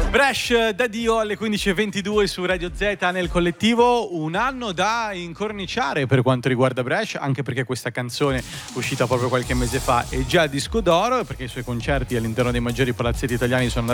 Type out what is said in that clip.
Bresh da Dio alle 15.22 su Radio Z nel collettivo. Un anno da incorniciare per quanto riguarda Bresh, anche perché questa canzone uscita proprio qualche mese fa è già disco d'oro, perché i suoi concerti all'interno dei maggiori palazzetti italiani sono